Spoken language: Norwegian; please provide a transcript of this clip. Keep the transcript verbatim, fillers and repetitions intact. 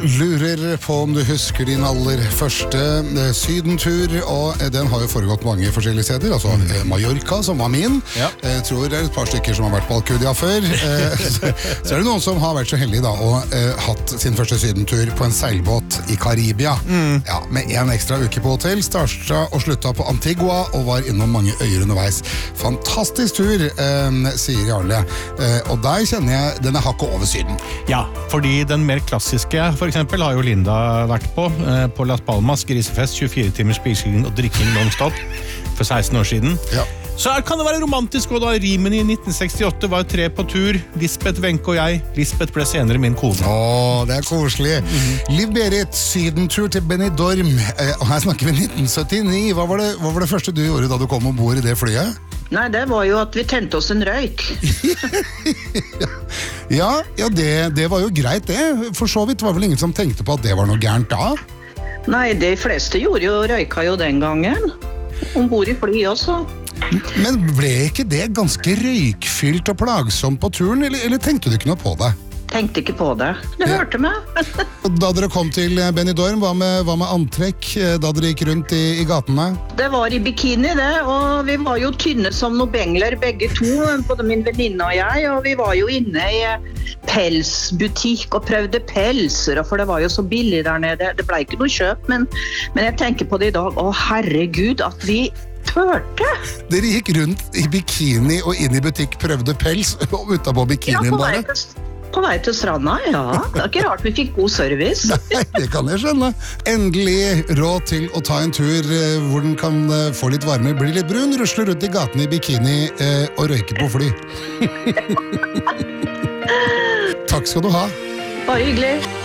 Lurer på om du husker din aller første eh, sydentur, og eh, den har jo foregått mange forskjellige steder, altså eh, Mallorca, som var min. Ja. Jeg eh, tror det er et par stykker som har vært på Alcudia før. Eh, så, så er det noen som har vært så heldige da, og eh, hatt sin første sydentur på en seilbåt i Karibia. Mm. Ja, med en ekstra uke på hotell, startet og sluttet på Antigua, og var innom mange øyer underveis. Fantastisk tur, eh, sier Jarle. Eh, og der kjenner jeg denne hakket over syden. Ja, fordi den mer klassiske, for eksempel, har jo Linda vært på, eh, på Las Palmas, grisefest, tjuefire timers spising og drikking non-stop, for seksten år siden. Ja. Så kan det være romantisk, og da Rimini i nitten sekstiåtte var tre på tur, Lisbeth, Wenche og jeg. Lisbeth ble senere min kone. Åh, det er koselig. Mm-hmm. Liv Berit, sydentur til Benidorm. Eh, og her snakker vi nitten syttini. Hva var, det, hva var det første du gjorde da du kom ombord i det flyet? Nei, det var jo at vi tente oss en røyk. ja, ja det, det var jo greit det. For så vidt var vel ingen som tenkte på at det var noe gærent da? Nei, de fleste gjorde jo røyka jo den gangen. Ombord i fly også. Men ble ikke det ganske røykfylt og plagsomt på turen, eller, eller tenkte du ikke noe på det? Tenkte ikke på det. Det ja. hørte meg. Da dere kom til Benidorm, hva med, hva med antrekk da dere gikk rundt i, i gatene? Det var i bikini det, og vi var jo tynne som noen bengler begge to, både min venninne og jeg, og vi var jo inne i pelsbutikk og prøvde pelser, for det var jo så billig der nede. Det ble ikke noe kjøp, men, men jeg tenker på det i dag, å herregud, at vi tørte. Dere gikk rundt i bikini og inn i butikk, prøvde pels, og utenpå bikinien ja, bare? På vei til stranda, ja. Det er ikke rart vi fikk god service. Nei, det kan jeg skjønne. Endelig råd til å ta en tur hvor den kan få litt varme, bli litt brun, rusle rundt i gaten i bikini eh, og røyke på fly. Takk skal du ha. Bare hyggelig.